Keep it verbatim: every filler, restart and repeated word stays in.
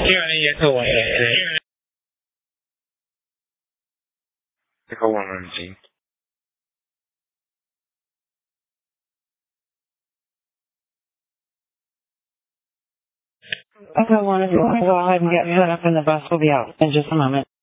Echo one one G. Echo one, if you want to go ahead and get set up, and the bus will be out in just a moment.